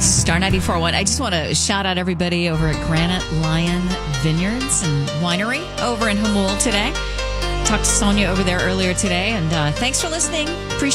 Star 94.1. I just want to shout out everybody over at Granite Lion Vineyards and Winery over in Hamul today. Talked to Sonia over there earlier today, and thanks for listening. Appreciate